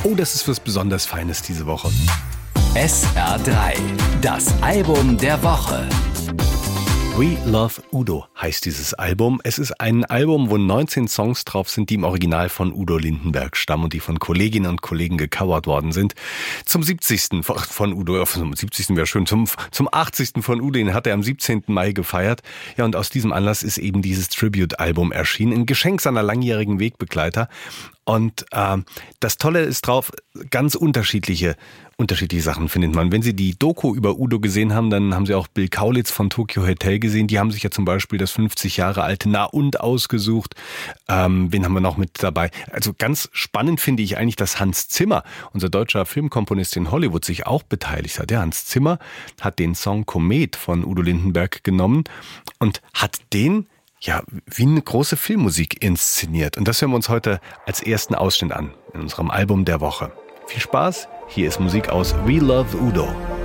Oh, das ist was besonders Feines diese Woche. SR3, das Album der Woche. We Love Udo heißt dieses Album. Es ist ein Album, wo 19 Songs drauf sind, die im Original von Udo Lindenberg stammen und die von Kolleginnen und Kollegen gecovert worden sind. Zum 70. von Udo, zum 70. wäre schön, zum 80. von Udo, den hat er am 17. Mai gefeiert. Ja, und aus diesem Anlass ist eben dieses Tribute-Album erschienen, ein Geschenk seiner langjährigen Wegbegleiter. Und das Tolle ist drauf, ganz unterschiedliche Sachen findet man. Wenn Sie die Doku über Udo gesehen haben, dann haben Sie auch Bill Kaulitz von Tokyo Hotel gesehen. Die haben sich ja zum Beispiel das 50 Jahre alte Na und ausgesucht. Wen haben wir noch mit dabei? Also ganz spannend finde ich eigentlich, dass Hans Zimmer, unser deutscher Filmkomponist in Hollywood, sich auch beteiligt hat. Ja, Hans Zimmer hat den Song Komet von Udo Lindenberg genommen und hat den wie eine große Filmmusik inszeniert. Und das hören wir uns heute als ersten Ausschnitt an in unserem Album der Woche. Viel Spaß, hier ist Musik aus We Love Udo.